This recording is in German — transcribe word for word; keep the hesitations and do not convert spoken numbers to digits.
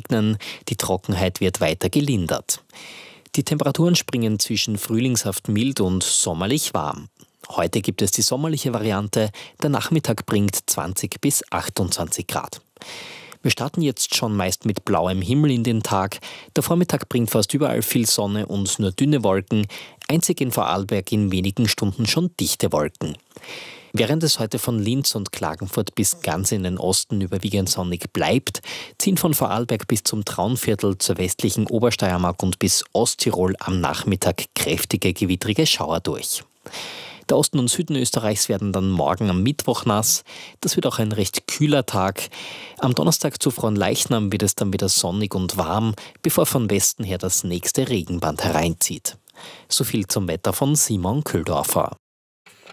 regnen, die Trockenheit wird weiter gelindert. Die Temperaturen springen zwischen frühlingshaft mild und sommerlich warm. Heute gibt es die sommerliche Variante, der Nachmittag bringt zwanzig bis achtundzwanzig Grad. Wir starten jetzt schon meist mit blauem Himmel in den Tag. Der Vormittag bringt fast überall viel Sonne und nur dünne Wolken. Einzig in Vorarlberg in wenigen Stunden schon dichte Wolken. Während es heute von Linz und Klagenfurt bis ganz in den Osten überwiegend sonnig bleibt, ziehen von Vorarlberg bis zum Traunviertel zur westlichen Obersteiermark und bis Osttirol am Nachmittag kräftige gewittrige Schauer durch. Der Osten und Süden Österreichs werden dann morgen am Mittwoch nass. Das wird auch ein recht kühler Tag. Am Donnerstag zu Fronleichnam wird es dann wieder sonnig und warm, bevor von Westen her das nächste Regenband hereinzieht. So viel zum Wetter von Simon Köhldorfer.